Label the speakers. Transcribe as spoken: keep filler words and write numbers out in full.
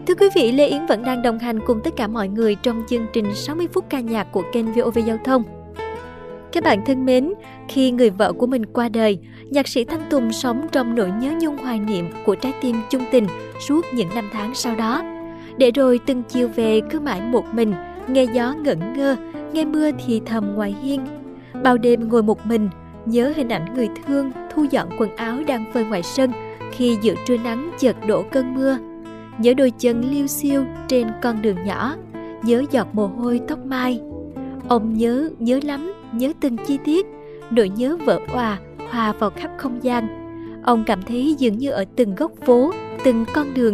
Speaker 1: Thưa quý vị, Lê Yến vẫn đang đồng hành cùng tất cả mọi người trong chương trình sáu mươi phút ca nhạc của kênh vê o vê Giao thông. Các bạn thân mến, khi người vợ của mình qua đời, nhạc sĩ Thanh Tùng sống trong nỗi nhớ nhung hoài niệm của trái tim chung tình suốt những năm tháng sau đó. Để rồi từng chiều về cứ mãi một mình, nghe gió ngẩn ngơ, nghe mưa thì thầm ngoài hiên. Bao đêm ngồi một mình, nhớ hình ảnh người thương thu dọn quần áo đang phơi ngoài sân khi giữa trưa nắng chợt đổ cơn mưa. Nhớ đôi chân liêu xiêu trên con đường nhỏ, nhớ giọt mồ hôi tóc mai. Ông nhớ, nhớ lắm, nhớ từng chi tiết, nỗi nhớ vỡ òa, hòa vào khắp không gian. Ông cảm thấy dường như ở từng góc phố, từng con đường